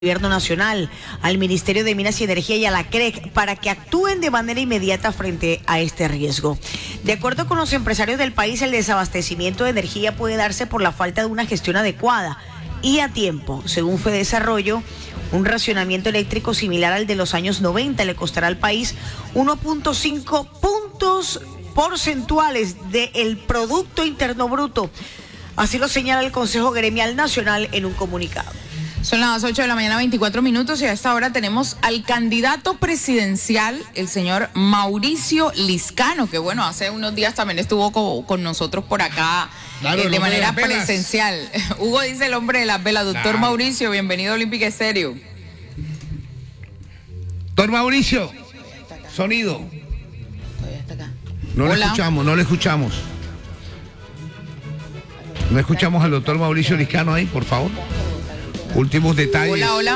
Gobierno Nacional, al Ministerio de Minas y Energía y a la CREC para que actúen de manera inmediata frente a este riesgo. De acuerdo con los empresarios del país, el desabastecimiento de energía puede darse por la falta de una gestión adecuada y a tiempo. Según Fedesarrollo, un racionamiento eléctrico similar al de los años 90 le costará al país 1.5 puntos porcentuales del Producto Interno Bruto. Así lo señala el Consejo Gremial Nacional en un comunicado. Son las 8 de la mañana, 24 minutos, y a esta hora tenemos al candidato presidencial, el señor Mauricio Liscano, que bueno, hace unos días también estuvo con nosotros por acá, claro, de manera presencial. Hugo dice el hombre de las velas. Doctor claro. Mauricio, bienvenido a Olímpica Estéreo. Doctor Mauricio, sonido. No le escuchamos. No escuchamos al doctor Mauricio Liscano ahí, por favor. Últimos detalles. Hola.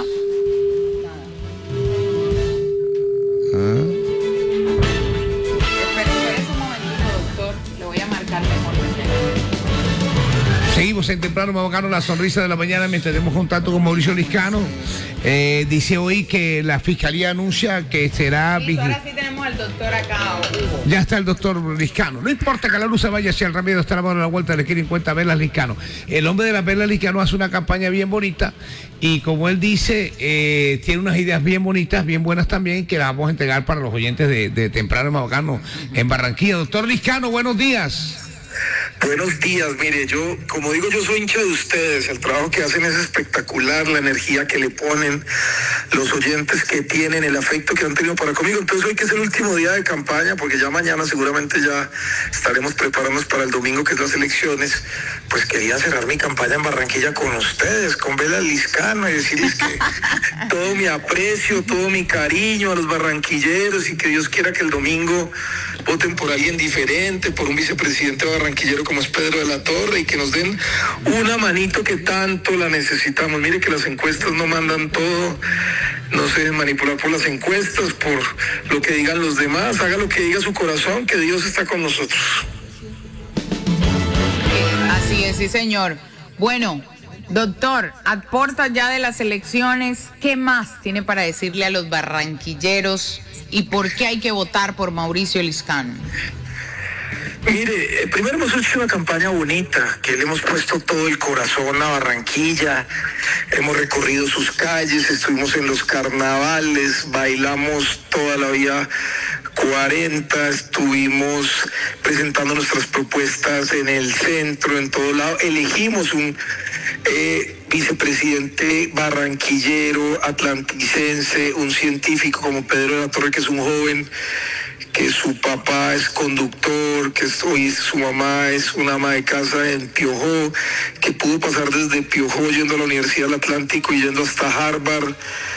Espera un momentito, doctor. Le voy a marcar mejor. Seguimos en Temprano Bacano, la sonrisa de la mañana, mientras tenemos contacto con Mauricio Liscano. Dice hoy que la Fiscalía anuncia que será... Ahora sí tenemos al doctor acá, Hugo. Ya está el doctor Liscano. No importa que la luz se vaya hacia el Ramiro, está a la vuelta, le quieren cuenta Velas Liscano. El hombre de las Velas Liscano hace una campaña bien bonita y, como él dice, tiene unas ideas bien bonitas, bien buenas también, que las vamos a entregar para los oyentes de Temprano Bacano en Barranquilla. Doctor Liscano, buenos días. Buenos días, mire, como digo, yo soy hincha de ustedes, el trabajo que hacen es espectacular, la energía que le ponen, los oyentes que tienen, el afecto que han tenido para conmigo. Entonces hoy, que es el último día de campaña, porque ya mañana seguramente ya estaremos preparándonos para el domingo, que es las elecciones, pues quería cerrar mi campaña en Barranquilla con ustedes, con Velas Liscano, y decirles que todo mi aprecio, todo mi cariño a los barranquilleros, y que Dios quiera que el domingo voten por alguien diferente, por un vicepresidente barranquillero como es Pedro de la Torre, y que nos den una manito que tanto la necesitamos. Mire que las encuestas no mandan todo, no se dejen manipular por las encuestas, por lo que digan los demás, haga lo que diga su corazón, que Dios está con nosotros. Así es, sí señor. Bueno, doctor, a puertas ya de las elecciones, ¿qué más tiene para decirle a los barranquilleros y por qué hay que votar por Mauricio Liscano? Mire, primero hemos hecho una campaña bonita, que le hemos puesto todo el corazón a Barranquilla, hemos recorrido sus calles, estuvimos en los carnavales, bailamos toda la vía 40, estuvimos presentando nuestras propuestas en el centro, en todo lado, elegimos un vicepresidente barranquillero, atlanticense, un científico como Pedro de la Torre, que es un joven, que su papá es conductor, que hoy su mamá es una ama de casa en Piojó, que pudo pasar desde Piojó yendo a la Universidad del Atlántico y yendo hasta Harvard,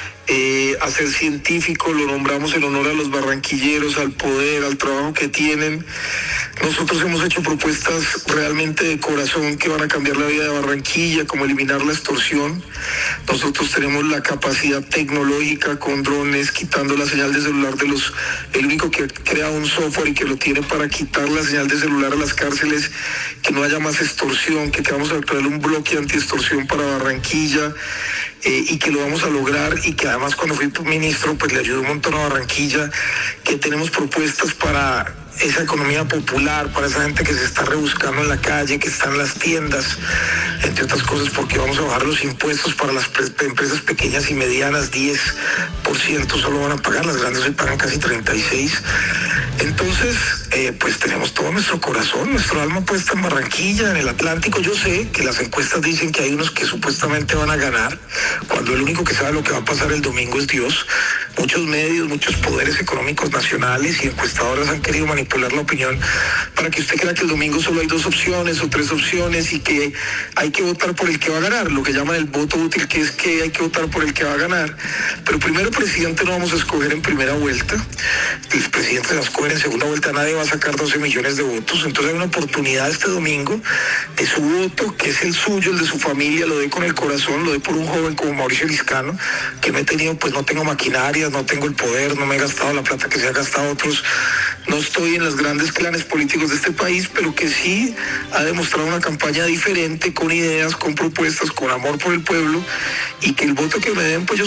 a ser científico. Lo nombramos en honor a los barranquilleros, al poder, al trabajo que tienen. Nosotros hemos hecho propuestas realmente de corazón que van a cambiar la vida de Barranquilla, como eliminar la extorsión. Nosotros tenemos la capacidad tecnológica con drones, quitando la señal de celular el único que crea un software y que lo tiene para quitar la señal de celular a las cárceles, que no haya más extorsión, que vamos a crear un bloque anti-extorsión para Barranquilla, y que lo vamos a lograr, y que además cuando fui ministro pues le ayudó un montón a Barranquilla, que tenemos propuestas para esa economía popular, para esa gente que se está rebuscando en la calle, que está en las tiendas, entre otras cosas, porque vamos a bajar los impuestos para las empresas pequeñas y medianas, 10% solo van a pagar, las grandes hoy pagan casi 36%. Entonces, pues tenemos todo nuestro corazón, nuestro alma puesta en Barranquilla, en el Atlántico. Yo sé que las encuestas dicen que hay unos que supuestamente van a ganar, cuando el único que sabe lo que va a pasar el domingo es Dios. Muchos medios, muchos poderes económicos nacionales y encuestadoras han querido manipular la opinión para que usted crea que el domingo solo hay 2 opciones o 3 opciones y que hay que votar por el que va a ganar, lo que llaman el voto útil, que es que hay que votar por el que va a ganar. Pero primero, presidente no vamos a escoger en primera vuelta, el presidente la escoge en segunda vuelta, nadie va a sacar 12 millones de votos. Entonces hay una oportunidad este domingo de su voto, que es el suyo, el de su familia, lo dé con el corazón, lo dé por un joven como Mauricio Liscano, que me he tenido, pues no tengo maquinaria, no tengo el poder, no me he gastado la plata que se ha gastado otros no estoy en los grandes clanes políticos de este país, pero que sí ha demostrado una campaña diferente, con ideas, con propuestas, con amor por el pueblo, y que el voto que me den, pues yo